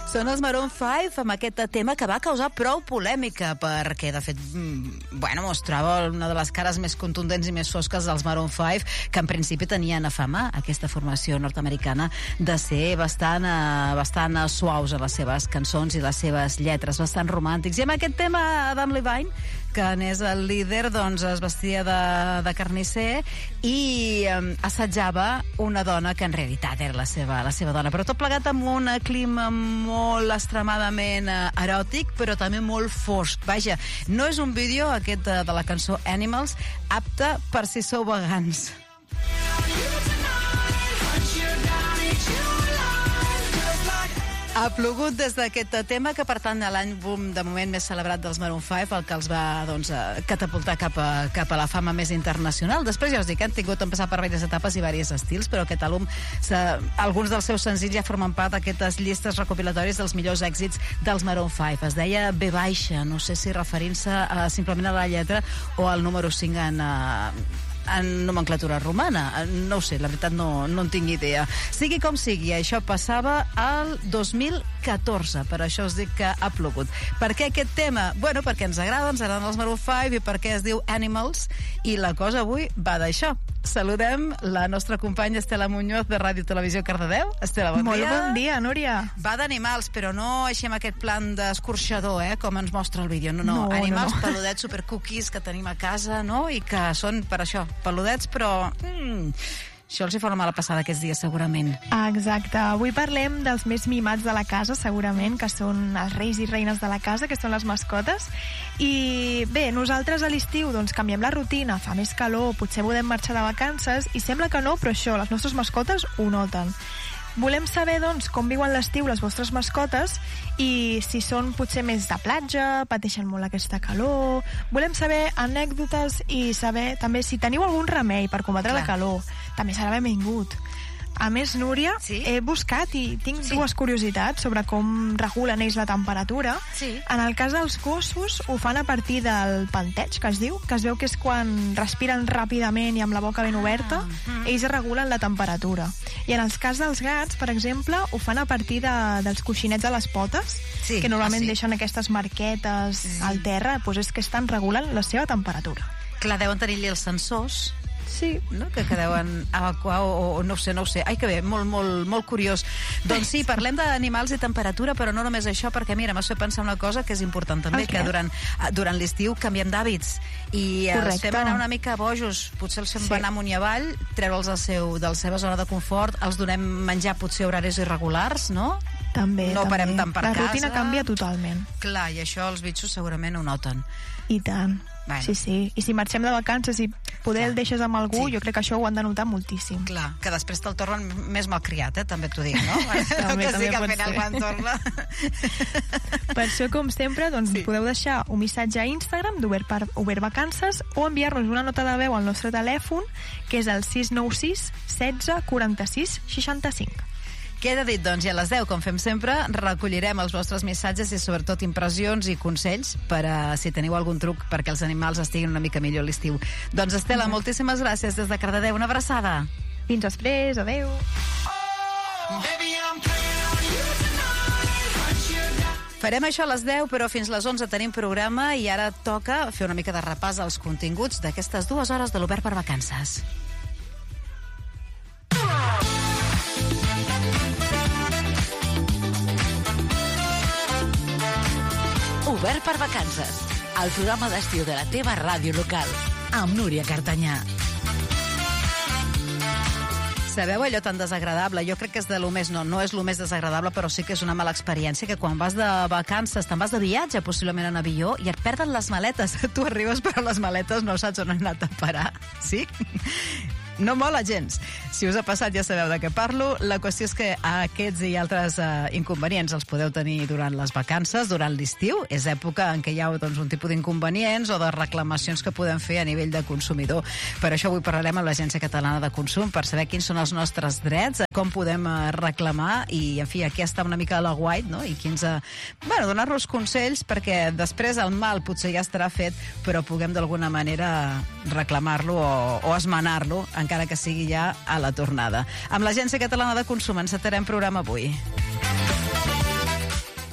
Són els Maroon 5 amb aquest tema que va causar prou polèmica perquè, de fet, mostrava una de les cares més contundents i més fosques dels Maroon 5, que en principi tenien a fama, aquesta formació nord-americana, de ser bastant suaus a les seves cançons i les seves lletres, bastant romàntics. I amb aquest tema, Adam Levine, que n'és el líder, doncs es vestia de carnisser i assetjava una dona que en realitat era la seva dona. Però tot plegat amb un clima molt extremadament eròtic, però també molt fosc. Vaja, no és un vídeo, aquest de la cançó Animals, apte per si sou vegans. Ha plogut des d'aquest tema, que pertany a l'àlbum de moment més celebrat dels Maroon 5, el que els va catapultar cap a la fama més internacional. Després, ja us dic, han tingut en passar per diverses etapes i diversos estils, però aquest àlbum, alguns dels seus senzills ja formen part d'aquestes llistes recopilatòries dels millors èxits dels Maroon 5. Es deia B baixa, no sé si referint-se simplement a la lletra o al número 5 en nomenclatura romana. No ho sé, la veritat no en tinc idea. Sigui com sigui, això passava al 2014, per això us dic que ha plogut. Per què aquest tema? Bueno, perquè ens agraden els Maroon 5 i perquè es diu Animals, i la cosa avui va d'això. Saludem la nostra companya Estela Muñoz de Ràdio Televisió Cardedeu. Estela, bon dia. Molt bon dia, Núria. Va d'animals, però no així amb aquest plan d'escorxador, com ens mostra el vídeo. No. Animals peludets, supercookies que tenim a casa, no? I que són, per això, peludets, però això els hi fa una mala passada aquests dies, segurament. Exacte. Avui parlem dels més mimats de la casa, segurament, que són els reis i reines de la casa, que són les mascotes. I bé, nosaltres a l'estiu doncs canviem la rutina, fa més calor, potser podem marxar de vacances, i sembla que no, però això, les nostres mascotes ho noten. Volem saber, doncs, com viuen l'estiu les vostres mascotes i si són potser més de platja, pateixen molt aquesta calor. Volem saber anècdotes i saber també si teniu algun remei per combatre la calor. També serà benvingut. A més, Núria, he buscat i tinc dues curiositats sobre com regulen ells la temperatura. En el cas dels gossos, ho fan a partir del panteig, que es diu, que es veu que és quan respiren ràpidament i amb la boca ben oberta, ells regulen la temperatura. I en el cas dels gats, per exemple, ho fan a partir dels coixinets a les potes, que normalment deixen aquestes marquetes al terra, doncs és que estan regulant la seva temperatura. Clar, deuen tenir-li els sensors, no? Que deuen evacuar o no ho sé. Ai, que bé, molt curiós. Doncs sí, parlem d'animals i temperatura, però no només això, perquè mira, m'has fet pensar una cosa que és important també, que durant l'estiu canviem d'hàbits i els fem anar una mica bojos. Potser els fem anar amunt i avall, treure'ls de la seva zona de confort, els donem menjar potser horaris irregulars, no? També. No parem tant per casa. La rutina canvia totalment. Clar, i això els bitxos segurament ho noten. I tant. Sí. I si marxem de vacances i poder el deixes amb algú, jo crec que això ho han de notar moltíssim. Clar, que després te'l tornen més malcriat, també t'ho dic, no? També que sí, que al final quan torna. Per això, com sempre, doncs podeu deixar un missatge a Instagram d'Obert Vacances o enviar-nos una nota de veu al nostre telèfon, que és el 696 16 46 65. Queda dit, doncs, i a les 10, com fem sempre, recollirem els vostres missatges i sobretot impressions i consells per si teniu algun truc perquè els animals estiguin una mica millor a l'estiu. Doncs, Estela, moltíssimes gràcies des de Cardedeu. Una abraçada. Fins després, adeu. Farem això a les 10, però fins les 11 tenim programa i ara toca fer una mica de repàs als continguts d'aquestes 2 hores de l'Obert per Vacances. Obert per Vacances, el programa d'estiu de la teva ràdio local, amb Núria Cartanyà. Sabeu allò tan desagradable? Jo crec que és de lo més, no és lo més desagradable, però sí que és una mala experiència, que quan vas de vacances, te'n vas de viatge, possiblement en avió, i et perden les maletes. Tu arribes, però les maletes no saps on han anat a parar. Sí? No mola gens. Si us ha passat ja sabeu de què parlo. La qüestió és que aquests i altres inconvenients els podeu tenir durant les vacances, durant l'estiu. És època en què hi ha un tipus d'inconvenients o de reclamacions que podem fer a nivell de consumidor. Per això avui parlarem amb l'Agència Catalana de Consum per saber quins són els nostres drets, com podem reclamar i, en fi, aquí està una mica a la guait, no? I donar-nos consells perquè després el mal potser ja estarà fet, però puguem d'alguna manera reclamar-lo o esmenar-lo, encara que sigui ja a la tornada. Amb l'Agència Catalana de Consum encetarem programa avui.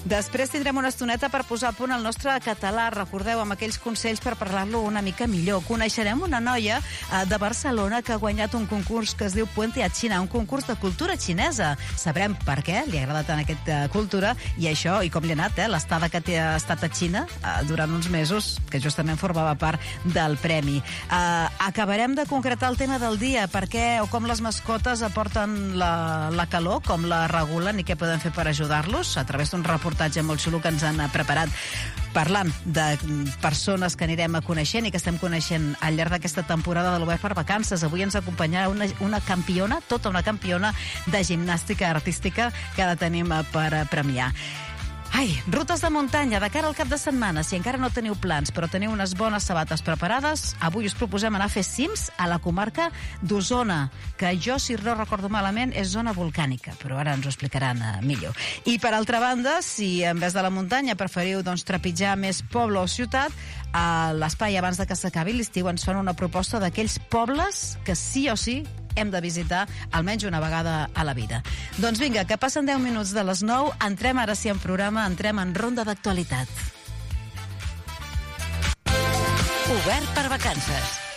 Després tindrem una estoneta per posar a punt el nostre català. Recordeu, amb aquells consells per parlar-lo una mica millor. Coneixerem una noia de Barcelona que ha guanyat un concurs que es diu Puente a China, un concurs de cultura xinesa. Sabrem per què li agrada tant aquesta cultura i això, i com li ha anat, l'estada que ha estat a Xina durant uns mesos, que justament formava part del premi. Acabarem de concretar el tema del dia, per què o com les mascotes aporten la calor, com la regulen i què podem fer per ajudar-los, a través d'un reportatge molt xulo que ens han preparat, parlant de persones que anirem coneixent i que estem coneixent al llarg d'aquesta temporada de l'Obert per Vacances. Avui ens acompanyarà una campiona, tota una campiona de gimnàstica artística que ara tenim per premiar. Ai, rutes de muntanya, de cara al cap de setmana. Si encara no teniu plans, però teniu unes bones sabates preparades, avui us proposem anar a fer cims a la comarca d'Osona, que jo, si no recordo malament, és zona volcànica, però ara ens ho explicaran millor. I, per altra banda, si en vez de la muntanya preferiu trepitjar més poble o ciutat, a l'espai abans de que s'acabi l'estiu ens fan una proposta d'aquells pobles que sí o sí hem de visitar almenys una vegada a la vida. Doncs vinga, que passen 10 minuts de les 9, entrem ara sí en programa, entrem en ronda d'actualitat. Obert per Vacances.